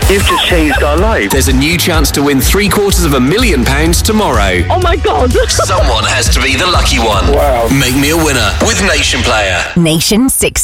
You've just changed our life. There's a new chance to win £750,000 tomorrow. Oh my God. Someone has to be the lucky one. Wow. Make me a winner with Nation Player. Nation 6.